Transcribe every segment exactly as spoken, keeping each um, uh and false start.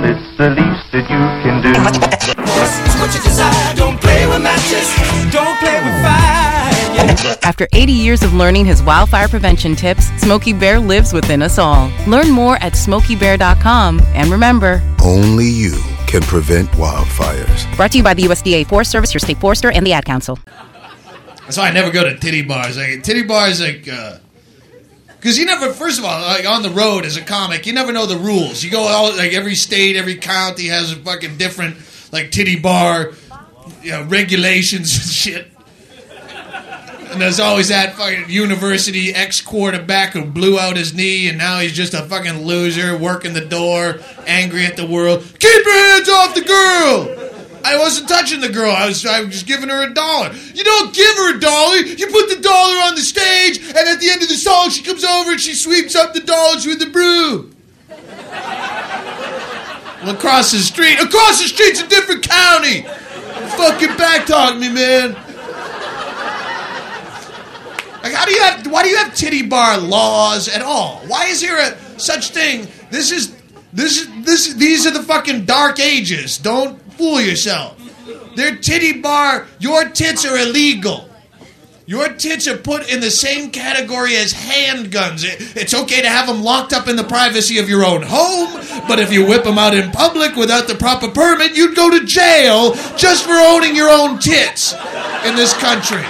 it's the least that you can do. What you desire, don't play with matches, don't play with fire. Yeah. After eighty years of learning his wildfire prevention tips, Smokey Bear lives within us all. Learn more at smokey bear dot com. And remember, only you can prevent wildfires. Brought to you by the U S D A Forest Service, your state forester, and the Ad Council. That's why I never go to titty bars. Like, titty bars, like, uh... Because you never, first of all, like on the road as a comic, you never know the rules. You go out, like every state, every county has a fucking different, like, titty bar, you know, regulations and shit. And there's always that fucking university ex-quarterback who blew out his knee and now he's just a fucking loser, working the door, angry at the world. Keep your hands off the girl! I wasn't touching the girl. I was, I was just giving her a dollar. You don't give her a dollar. You put the dollar on the stage, and at the end of the song, she comes over and she sweeps up the dollars with the broom. Well, across the street. Across the street's a different county. Fucking backtalk me, man. Like, how do you have? Why do you have titty bar laws at all? Why is there a such thing? This is this is this. These are the fucking dark ages. Don't fool yourself. They're titty bar. Your tits are illegal. Your tits are put in the same category as handguns. It, it's okay to have them locked up in the privacy of your own home, but if you whip them out in public without the proper permit, you'd go to jail just for owning your own tits in this country.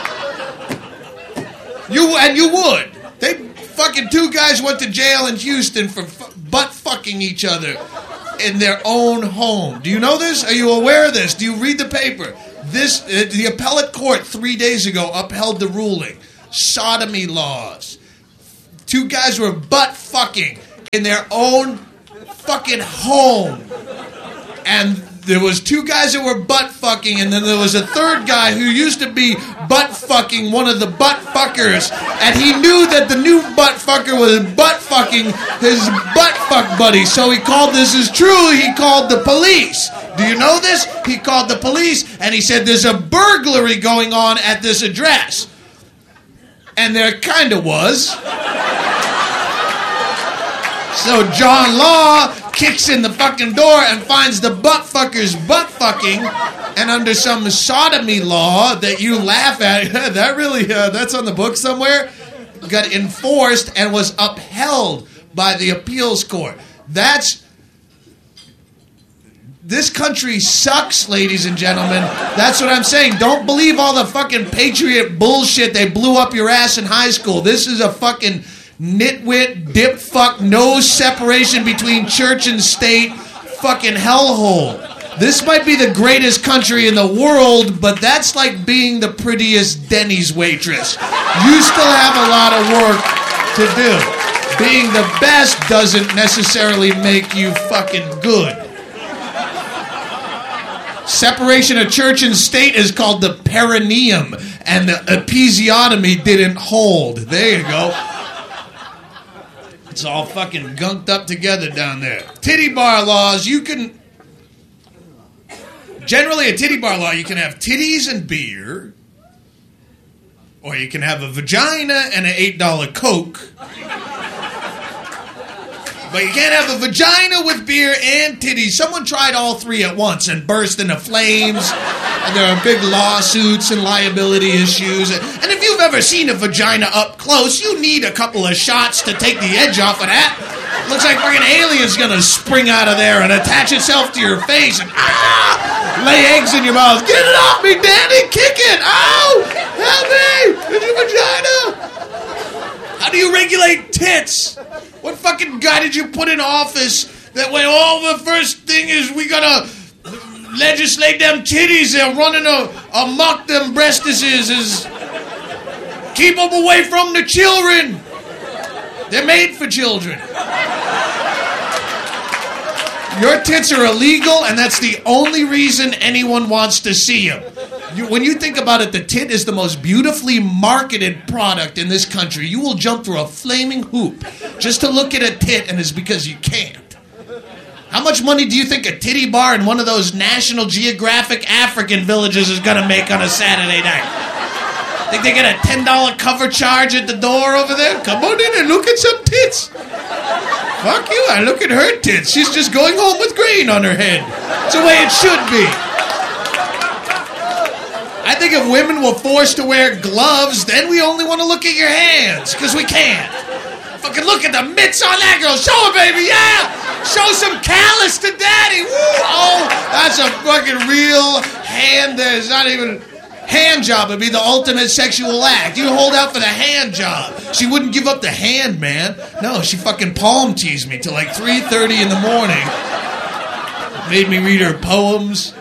You and you would. They fucking two guys went to jail in Houston for fu- butt fucking each other in their own home. Do you know this? Are you aware of this? Do you read the paper? This uh, the appellate court three days ago upheld the ruling. Sodomy laws. Two guys were butt fucking in their own fucking home. And there was two guys that were butt fucking, and then there was a third guy who used to be butt fucking one of the butt fuckers, and he knew that the new butt fucker was butt fucking his butt fuck buddy, so he called, this is true, he called the police. Do you know this? He called the police, and he said there's a burglary going on at this address. And there kind of was. So John Law kicks in the fucking door and finds the butt fuckers butt fucking, and under some sodomy law that you laugh at, that really, uh, that's on the book somewhere, got enforced and was upheld by the appeals court. That's, this country sucks, ladies and gentlemen. That's what I'm saying. Don't believe all the fucking patriot bullshit they blew up your ass in high school. This is a fucking nitwit, dip fuck, no separation between church and state, fucking hellhole. This might be the greatest country in the world, but that's like being the prettiest Denny's waitress. You still have a lot of work to do. Being the best doesn't necessarily make you fucking good. Separation of church and state is called the perineum, and the episiotomy didn't hold. There you go. It's all fucking gunked up together down there. Titty bar laws, you can... Generally, a titty bar law, you can have titties and beer, or you can have a vagina and an eight dollar Coke. But you can't have a vagina with beer and titties. Someone tried all three at once and burst into flames. And there are big lawsuits and liability issues. And if you've ever seen a vagina up close, you need a couple of shots to take the edge off of that. Looks like fucking alien's gonna spring out of there and attach itself to your face and ah, lay eggs in your mouth. Get it off me, Daddy! Kick it! Ow! Help me! It's your vagina! How do you regulate tits? What fucking guy did you put in office that when all the first thing is we gotta legislate them titties, they're running a, amok them breastises, is keep them away from the children. They're made for children. Your tits are illegal, and that's the only reason anyone wants to see them. You, when you think about it, the tit is the most beautifully marketed product in this country. You will jump through a flaming hoop just to look at a tit, and it's because you can't. How much money do you think a titty bar in one of those National Geographic African villages is going to make on a Saturday night? Think they get a ten dollar cover charge at the door over there? Come on in and look at some tits. Fuck you, I look at her tits. She's just going home with Greg. screen on her head. It's the way it should be. I think if women were forced to wear gloves, then we only want to look at your hands, because we can't. Fucking look at the mitts on that girl. Show her, baby, yeah! Show some callus to daddy. Woo! Oh, that's a fucking real hand. There's not even... Hand job would be the ultimate sexual act. You hold out for the hand job. She wouldn't give up the hand, man. No, she fucking palm teased me till like three thirty in the morning. Made me read her poems.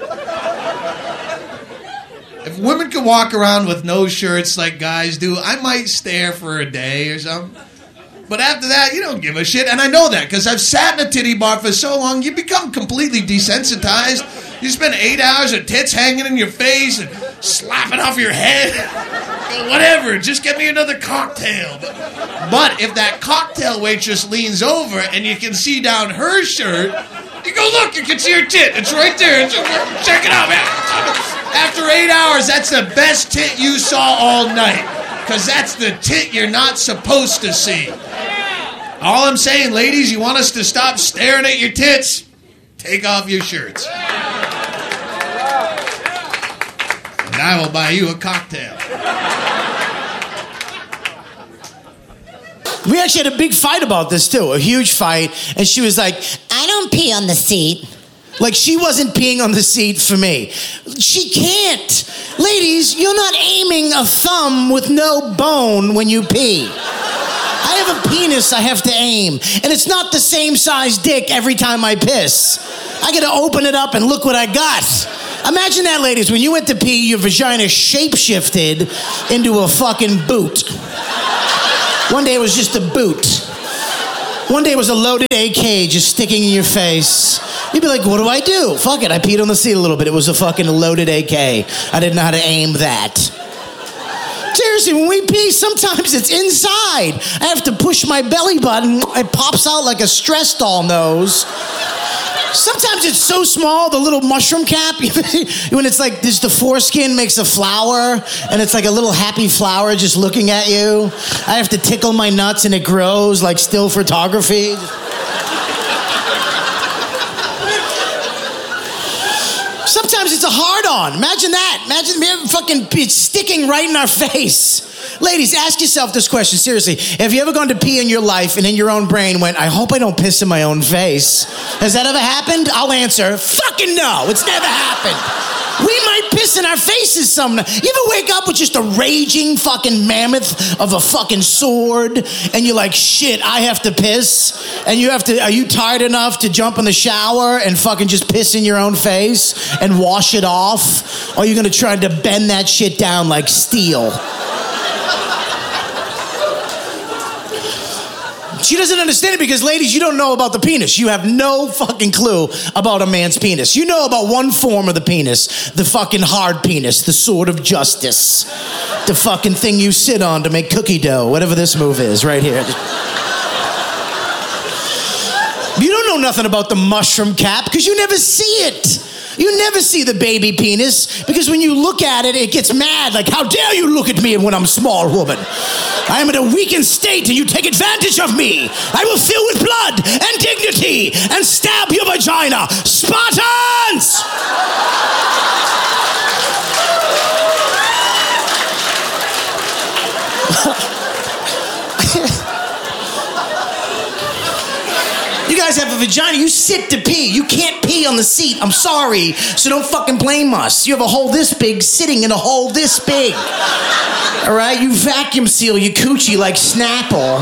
If women could walk around with no shirts like guys do, I might stare for a day or something. But after that, you don't give a shit. And I know that because I've sat in a titty bar for so long, you become completely desensitized. You spend eight hours with tits hanging in your face and slapping off your head. Whatever, just get me another cocktail. But, but if that cocktail waitress leans over and you can see down her shirt, you go, look, you can see her tit. It's right there. It's, check it out, man. After eight hours, that's the best tit you saw all night. Because that's the tit you're not supposed to see. All I'm saying, ladies, you want us to stop staring at your tits? Take off your shirts. And I will buy you a cocktail. We actually had a big fight about this, too. A huge fight. And she was like, I don't pee on the seat. Like, she wasn't peeing on the seat for me. She can't. Ladies, you're not aiming a thumb with no bone when you pee. I have a penis I have to aim. And it's not the same size dick every time I piss. I gotta open it up and look what I got. Imagine that, ladies. When you went to pee, your vagina shape-shifted into a fucking boot. One day it was just a boot. One day it was a loaded A K just sticking in your face. You'd be like, what do I do? Fuck it, I peed on the seat a little bit. It was a fucking loaded A K. I didn't know how to aim that. Seriously, when we pee, sometimes it's inside. I have to push my belly button. It pops out like a stress doll nose. Sometimes it's so small, the little mushroom cap, when it's like this, the foreskin makes a flower, and it's like a little happy flower just looking at you. I have to tickle my nuts, and it grows like still photography. Sometimes it's a hard-on. Imagine that. Imagine me fucking it's sticking right in our face. Ladies, ask yourself this question, seriously. Have you ever gone to pee in your life and in your own brain went, I hope I don't piss in my own face? Has that ever happened? I'll answer, fucking no. It's never happened. We might piss in our faces some night. You ever wake up with just a raging fucking mammoth of a fucking sword and you're like, shit, I have to piss? And you have to, are you tired enough to jump in the shower and fucking just piss in your own face and wash it off? Or are you gonna try to bend that shit down like steel? She doesn't understand it because, ladies, you don't know about the penis. You have no fucking clue about a man's penis. You know about one form of the penis, the fucking hard penis, the sword of justice, the fucking thing you sit on to make cookie dough, whatever this move is right here. You don't know nothing about the mushroom cap because you never see it. You never see the baby penis because when you look at it, it gets mad. Like, how dare you look at me when I'm a small woman? I am in a weakened state and you take advantage of me. I will fill with blood and dignity and stab your vagina. Spartans! You guys have a vagina, you sit to pee. You can't pee on the seat. I'm sorry, so don't fucking blame us. You have a hole this big sitting in a hole this big. All right, you vacuum seal your coochie like Snapple.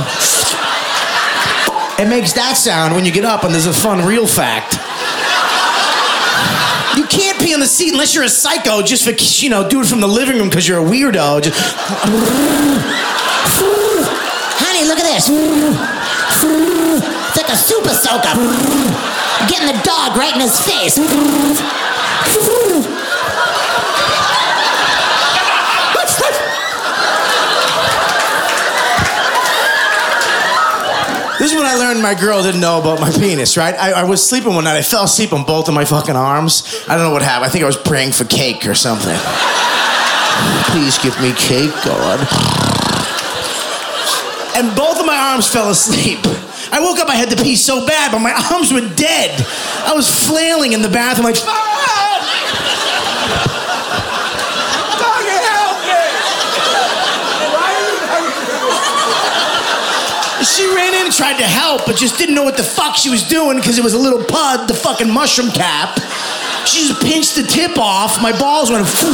It makes that sound when you get up and there's a fun real fact. You can't pee on the seat unless you're a psycho just for, you know, do it from the living room because you're a weirdo. Just... Honey, look at this. It's like a super soaker. Getting the dog right in his face. This is when I learned my girl didn't know about my penis, right? I, I was sleeping one night. I fell asleep on both of my fucking arms. I don't know what happened. I think I was praying for cake or something. Please give me cake, God. And both of my arms fell asleep. I woke up, I had to pee so bad, but my arms were dead. I was flailing in the bathroom like, fucking help me! She ran in and tried to help, but just didn't know what the fuck she was doing because it was a little pud, the fucking mushroom cap. She just pinched the tip off. My balls went, phew.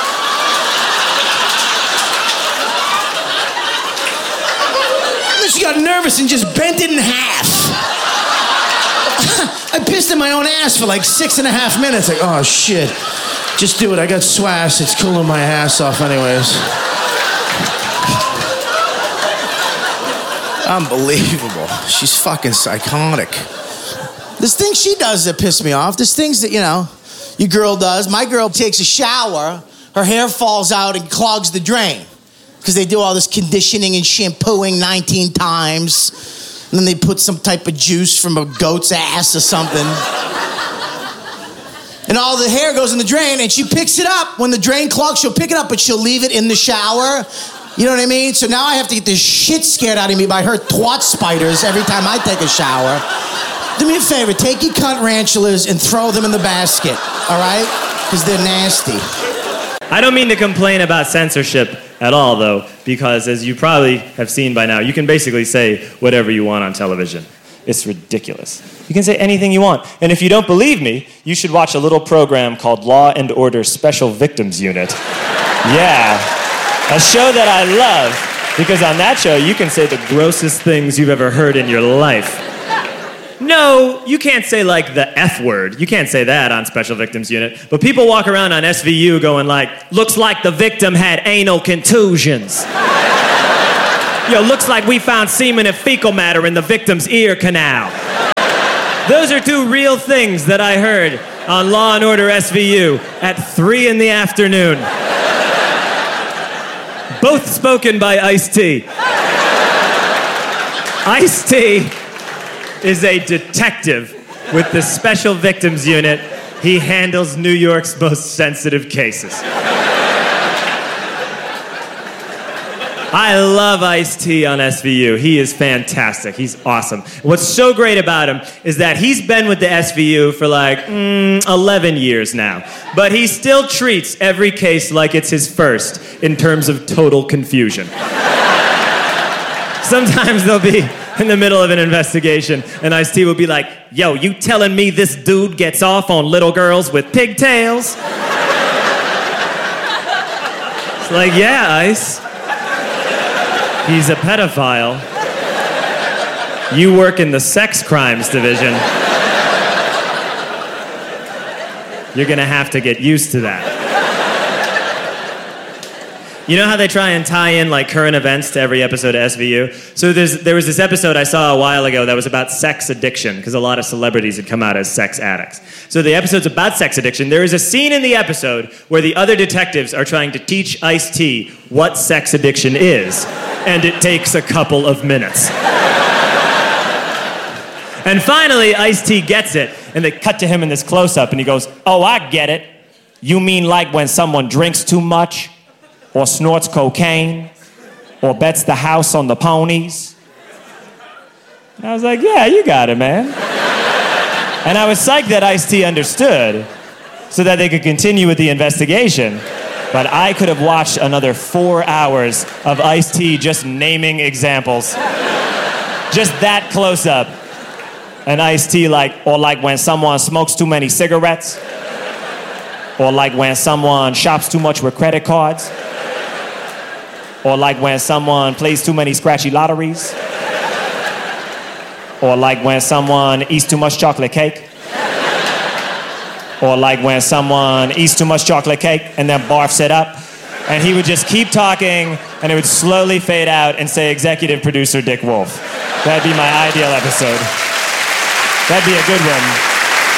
She got nervous and just bent it in half. I pissed in my own ass for like six and a half minutes. Like, oh shit. Just do it. I got swass. It's cooling my ass off anyways. Unbelievable. She's fucking psychotic. There's things she does that piss me off. There's things that, you know, your girl does. My girl takes a shower, her hair falls out and clogs the drain. Because they do all this conditioning and shampooing nineteen times. And then they put some type of juice from a goat's ass or something. And all the hair goes in the drain, and she picks it up. When the drain clogs, she'll pick it up, but she'll leave it in the shower. You know what I mean? So now I have to get the shit scared out of me by her twat spiders every time I take a shower. Do me a favor, take your cunt ranchulas and throw them in the basket, all right? Because they're nasty. I don't mean to complain about censorship at all, though, because as you probably have seen by now, you can basically say whatever you want on television. It's ridiculous. You can say anything you want. And if you don't believe me, you should watch a little program called Law and Order Special Victims Unit. Yeah, a show that I love, because on that show, you can say the grossest things you've ever heard in your life. No, you can't say, like, the F word. You can't say that on Special Victims Unit. But people walk around on S V U going like, looks like the victim had anal contusions. Yo, looks like we found semen and fecal matter in the victim's ear canal. Those are two real things that I heard on Law and Order S V U at three in the afternoon. Both spoken by Ice-T. Ice-T is a detective with the Special Victims Unit. He handles New York's most sensitive cases. I love Ice-T on S V U. He is fantastic. He's awesome. What's so great about him is that he's been with the S V U for like mm, eleven years now. But he still treats every case like it's his first in terms of total confusion. Sometimes they'll be in the middle of an investigation, and Ice-T will be like, yo, you telling me this dude gets off on little girls with pigtails? It's like, yeah, Ice. He's a pedophile. You work in the sex crimes division. You're gonna have to get used to that. You know how they try and tie in like current events to every episode of S V U? So there's, there was this episode I saw a while ago that was about sex addiction, because a lot of celebrities had come out as sex addicts. So the episode's about sex addiction. There is a scene in the episode where the other detectives are trying to teach Ice-T what sex addiction is, and it takes a couple of minutes. And finally, Ice-T gets it, and they cut to him in this close-up, and he goes, oh, I get it. You mean like when someone drinks too much? Or snorts cocaine, or bets the house on the ponies. And I was like, yeah, you got it, man. And I was psyched that Ice-T understood so that they could continue with the investigation. But I could have watched another four hours of Ice-T just naming examples. Just that close up. And Ice-T like, or like when someone smokes too many cigarettes, or like when someone shops too much with credit cards, or like when someone plays too many scratchy lotteries, or like when someone eats too much chocolate cake, or like when someone eats too much chocolate cake and then barfs it up. And he would just keep talking, and it would slowly fade out and say executive producer Dick Wolf. That'd be my ideal episode. That'd be a good one.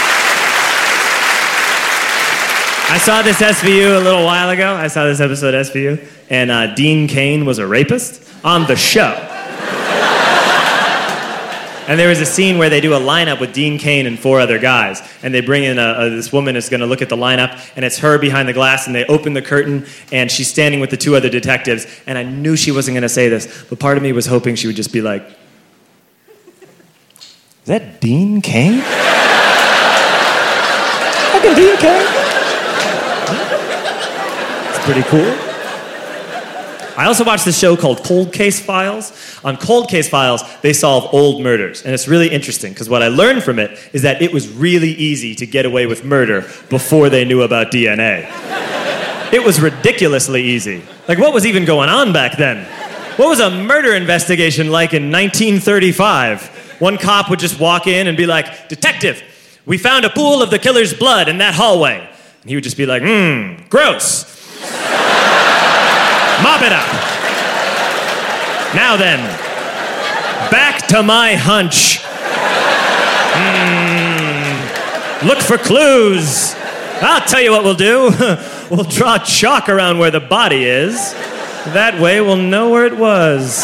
I saw this S V U a little while ago. I saw this episode of S V U, and uh, Dean Cain was a rapist on the show. And there was a scene where they do a lineup with Dean Cain and four other guys, and they bring in a, a, this woman is going to look at the lineup, and it's her behind the glass, and they open the curtain, and she's standing with the two other detectives, and I knew she wasn't going to say this, but part of me was hoping she would just be like, Is that Dean Cain? Fucking Dean Cain. It's pretty cool. I also watched this show called Cold Case Files. On Cold Case Files, they solve old murders. And it's really interesting, because what I learned from it is that it was really easy to get away with murder before they knew about D N A. It was ridiculously easy. Like, what was even going on back then? What was a murder investigation like in nineteen thirty-five? One cop would just walk in and be like, "Detective, we found a pool of the killer's blood in that hallway." And he would just be like, "Mmm, gross. Mop it up. Now then, back to my hunch. Mm, look for clues. I'll tell you what we'll do. We'll draw chalk around where the body is. That way we'll know where it was."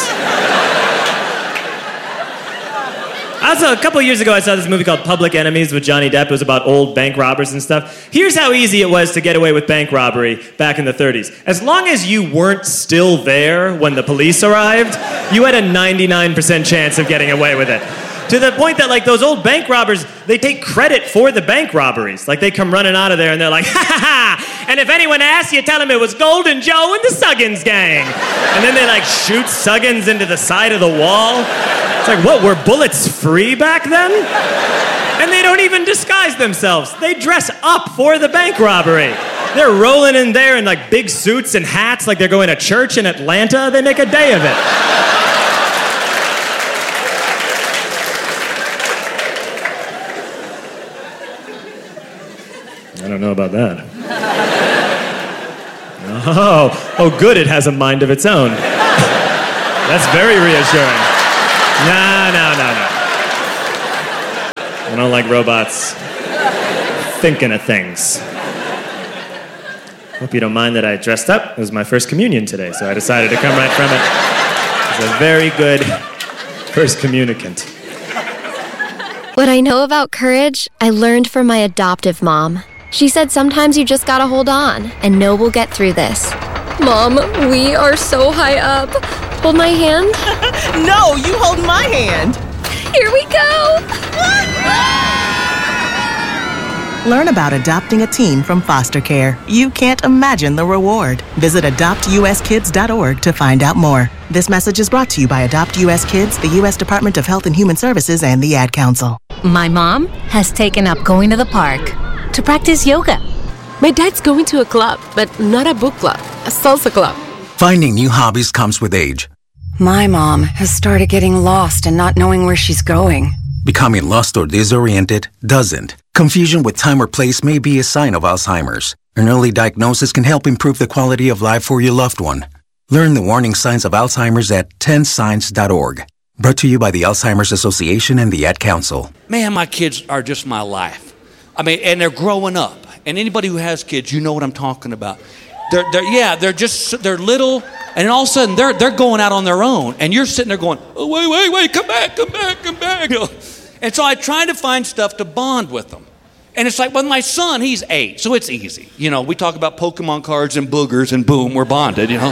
Also, a couple of years ago, I saw this movie called Public Enemies with Johnny Depp. It was about old bank robbers and stuff. Here's how easy it was to get away with bank robbery back in the thirties. As long as you weren't still there when the police arrived, you had a ninety-nine percent chance of getting away with it. To the point that, like, those old bank robbers, they take credit for the bank robberies. Like, they come running out of there and they're like, "Ha ha ha! And if anyone asks, you tell them it was Golden Joe and the Suggins gang." And then they, like, shoot Suggins into the side of the wall. It's like, what, were bullets free back then? And they don't even disguise themselves. They dress up for the bank robbery. They're rolling in there in, like, big suits and hats like they're going to church in Atlanta. They make a day of it. I don't know about that. Oh, oh, good, it has a mind of its own. That's very reassuring. No, no, no, no. I don't like robots thinking of things. Hope you don't mind that I dressed up. It was my first communion today, so I decided to come right from it. It's a very good first communicant. What I know about courage, I learned from my adoptive mom. She said sometimes you just gotta hold on and know we'll get through this. Mom, we are so high up. Hold my hand. No, you hold my hand. Here we go. Learn about adopting a teen from foster care. You can't imagine the reward. Visit adopt u s kids dot org to find out more. This message is brought to you by Adopt U S Kids, the U S Department of Health and Human Services, and the Ad Council. My mom has taken up going to the park to practice yoga. My dad's going to a club, but not a book club, a salsa club. Finding new hobbies comes with age. My mom has started getting lost and not knowing where she's going. Becoming lost or disoriented doesn't. Confusion with time or place may be a sign of Alzheimer's. An early diagnosis can help improve the quality of life for your loved one. Learn the warning signs of Alzheimer's at ten signs dot org. Brought to you by the Alzheimer's Association and the Ad Council. Man, my kids are just my life. I mean, and they're growing up. And anybody who has kids, you know what I'm talking about. They're, they're yeah, they're just, they're little, and all of a sudden they're they're going out on their own, and you're sitting there going, "Oh, wait, wait, wait, come back, come back, come back." And so I try to find stuff to bond with them. And it's like, with my son, he's eight, so it's easy. You know, we talk about Pokemon cards and boogers, and boom, we're bonded, you know.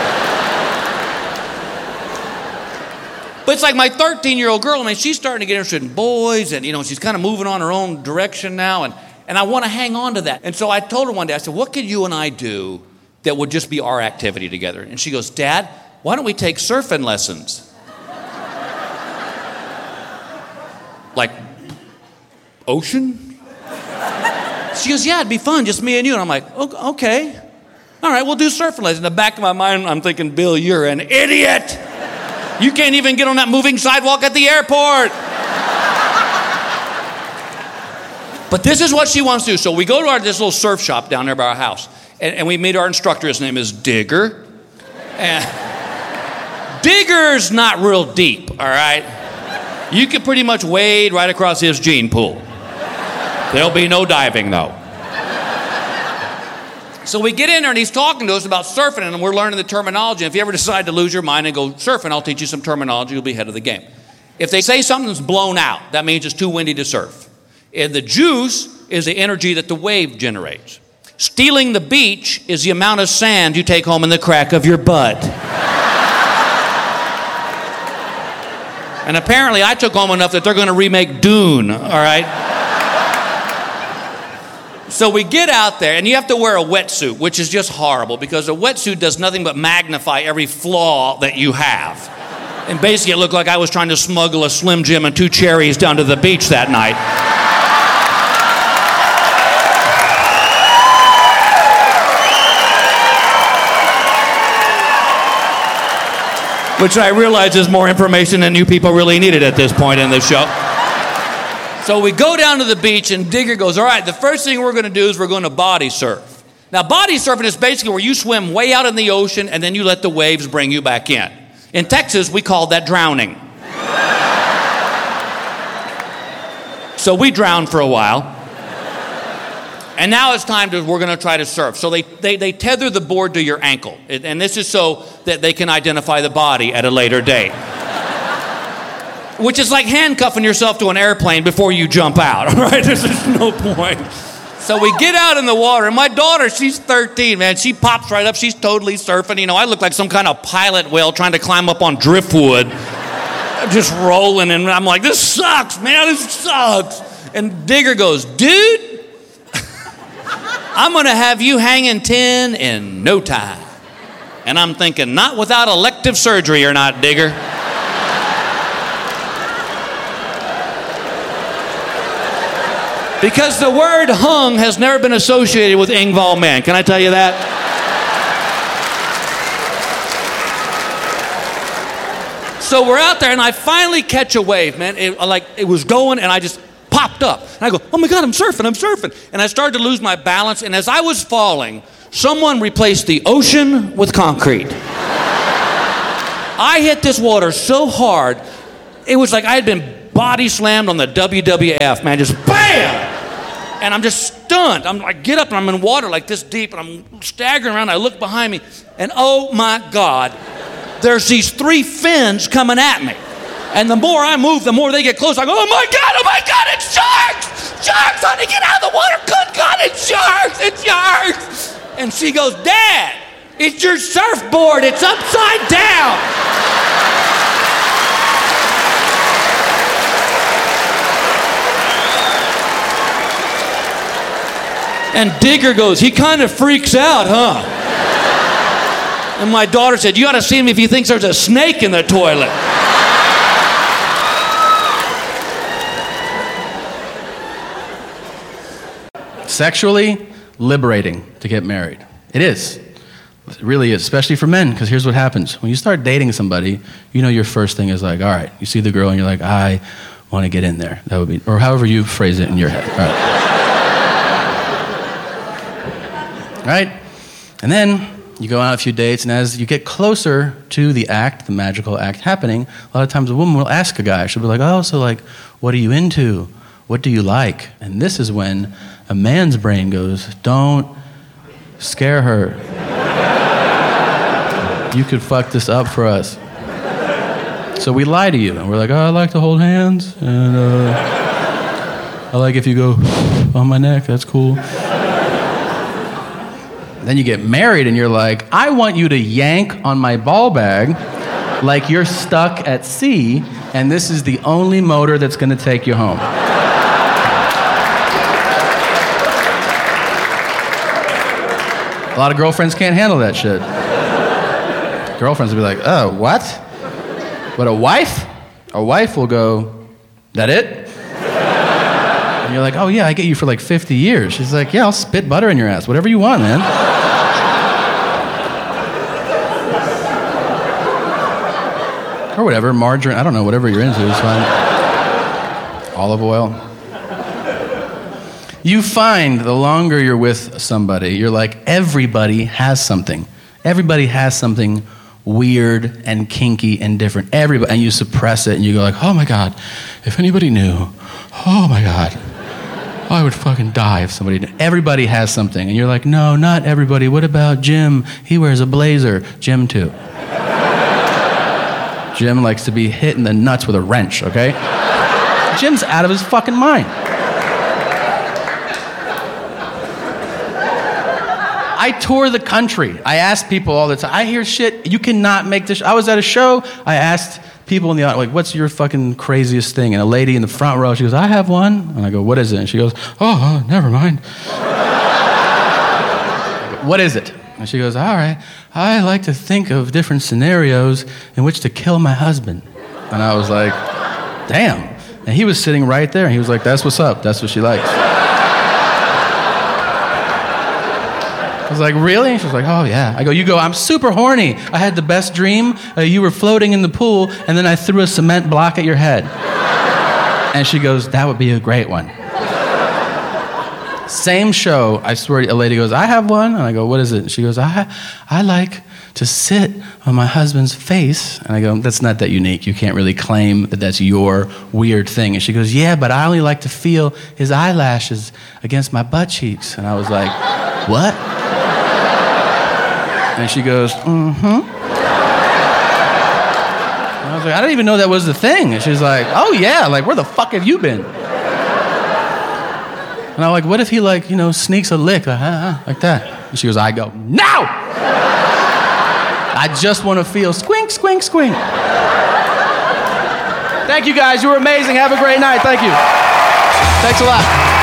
But it's like my thirteen-year-old girl, I mean, she's starting to get interested in boys, and, you know, she's kind of moving on her own direction now, and, and I want to hang on to that. And so I told her one day, I said, what could you and I do that would just be our activity together? And she goes, Dad, why don't we take surfing lessons? Like, ocean? She goes, yeah, it'd be fun, just me and you. And I'm like, okay. All right, we'll do surfing lessons. In the back of my mind, I'm thinking, Bill, you're an idiot. You can't even get on that moving sidewalk at the airport. But this is what she wants to do. So we go to our, this little surf shop down there by our house. And, and we meet our instructor. His name is Digger. And Digger's not real deep, all right? You can pretty much wade right across his gene pool. There'll be no diving, though. So we get in there, and he's talking to us about surfing, and we're learning the terminology. And if you ever decide to lose your mind and go surfing, I'll teach you some terminology. You'll be ahead of the game. If they say something's blown out, that means it's too windy to surf. And the juice is the energy that the wave generates. Stealing the beach is the amount of sand you take home in the crack of your butt. And apparently I took home enough that they're going to remake Dune, all right? So we get out there, and you have to wear a wetsuit, which is just horrible because a wetsuit does nothing but magnify every flaw that you have. And basically it looked like I was trying to smuggle a Slim Jim and two cherries down to the beach that night. Which I realize is more information than you people really needed at this point in the show. So we go down to the beach, and Digger goes, all right, the first thing we're going to do is we're going to body surf. Now, body surfing is basically where you swim way out in the ocean, and then you let the waves bring you back in. In Texas, we call that drowning. So we drowned for a while. And now it's time to, we're going to try to surf. So they, they, they tether the board to your ankle. And this is so that they can identify the body at a later date. Which is like handcuffing yourself to an airplane before you jump out, all right? There's just no point. So we get out in the water, and my daughter, she's thirteen, man. She pops right up. She's totally surfing. You know, I look like some kind of pilot whale trying to climb up on driftwood. Just rolling, and I'm like, this sucks, man. This sucks. And Digger goes, dude, I'm going to have you hanging ten in no time. And I'm thinking, not without elective surgery or not, Digger. Because the word hung has never been associated with Ingval men. Can I tell you that? So we're out there, and I finally catch a wave, man. It, like, it was going, and I just popped up. And I go, oh my God, I'm surfing, I'm surfing. And I started to lose my balance, and as I was falling, someone replaced the ocean with concrete. I hit this water so hard, it was like I had been body slammed on the W W F, man, just BAM! And I'm just stunned. I'm like, get up, and I'm in water like this deep, and I'm staggering around. I look behind me, and oh my God, there's these three fins coming at me. And the more I move, the more they get close. I go, oh my God, oh my God, it's sharks! Sharks, honey, get out of the water. Good God, it's sharks, it's sharks. And she goes, Dad, it's your surfboard. It's upside down. And Digger goes, he kind of freaks out, huh? And my daughter said, you ought to see him if he thinks there's a snake in the toilet. Sexually liberating to get married. It is. It really is, especially for men, because here's what happens. When you start dating somebody, you know your first thing is like, all right, you see the girl and you're like, I want to get in there. That would be, or however you phrase it in your head. All right. Right? And then you go on a few dates, and as you get closer to the act, the magical act happening, a lot of times a woman will ask a guy, she'll be like, oh, so like, what are you into? What do you like? And this is when a man's brain goes, don't scare her. You could fuck this up for us. So we lie to you, and we're like, oh, I like to hold hands, and uh, I like if you go on my neck, that's cool. Then you get married and you're like, I want you to yank on my ball bag like you're stuck at sea, and this is the only motor that's going to take you home. A lot of girlfriends can't handle that shit. Girlfriends will be like, oh, what? But a wife? A wife will go, that it? And you're like, oh yeah, I get you for like fifty years. She's like, yeah, I'll spit butter in your ass. Whatever you want, man. Or whatever, margarine, I don't know, whatever you're into is fine. Olive oil. You find the longer you're with somebody, you're like, everybody has something. Everybody has something weird and kinky and different. Everybody, and you suppress it and you go like, oh my God, if anybody knew, oh my God, I would fucking die if somebody knew. Everybody has something. And you're like, no, not everybody. What about Jim? He wears a blazer. Jim too. Jim likes to be hit in the nuts with a wrench, okay? Jim's out of his fucking mind. I tour the country. I ask people all the time. I hear shit, you cannot make this. I was at a show, I asked people in the audience, like, what's your fucking craziest thing? And a lady in the front row, she goes, I have one. And I go, what is it? And she goes, oh, uh, never mind. I go, what is it? And she goes, all right, I like to think of different scenarios in which to kill my husband. And I was like, damn. And he was sitting right there, and he was like, that's what's up. That's what she likes. I was like, really? And she was like, oh, yeah. I go, you go, I'm super horny. I had the best dream. Uh, you were floating in the pool, and then I threw a cement block at your head. And she goes, that would be a great one. Same show, I swear, a lady goes, I have one. And I go, what is it? And she goes, I, I like to sit on my husband's face. And I go, that's not that unique. You can't really claim that that's your weird thing. And she goes, yeah, but I only like to feel his eyelashes against my butt cheeks. And I was like, what? And she goes, mm-hmm. And I was like, I didn't even know that was the thing. And she's like, oh yeah, like where the fuck have you been? And I'm like, what if he like, you know, sneaks a lick like, uh, like that? And she goes, I go, no! I just want to feel squink, squink, squink. Thank you guys, you were amazing. Have a great night, thank you. Thanks a lot.